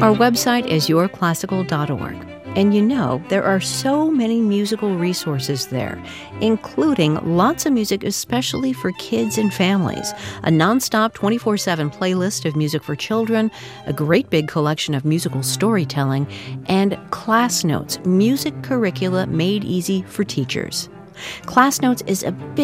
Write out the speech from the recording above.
Our website is yourclassical.org. And you know, there are so many musical resources there, including lots of music especially for kids and families, a nonstop 24/7 playlist of music for children, a great big collection of musical storytelling, and Class Notes, music curricula made easy for teachers. Class Notes is a big